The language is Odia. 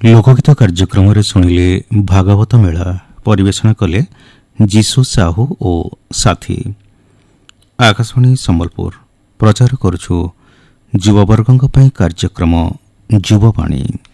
ଲୋକଗୀତ କାର୍ଯ୍ୟକ୍ରମରେ ଶୁଣିଲେ ଭାଗବତ ମେଳା ପରିବେଷଣ କଲେ ଯୀଶୁ ସାହୁ ଓ ସାଥୀ। ଆକାଶବାଣୀ ସମ୍ବଲପୁର ପ୍ରଚାର କରୁଛୁ ଯୁବବର୍ଗଙ୍କ ପାଇଁ କାର୍ଯ୍ୟକ୍ରମ ଯୁବବାଣୀ।